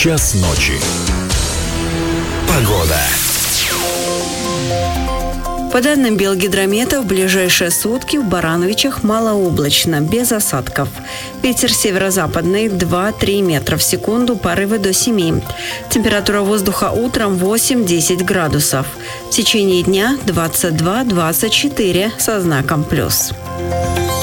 час ночи. Погода. По данным Белгидромета, в ближайшие сутки в Барановичах малооблачно, без осадков. Ветер северо-западный 2-3 метра в секунду, порывы до 7. Температура воздуха утром 8-10 градусов. В течение дня 22-24 со знаком плюс.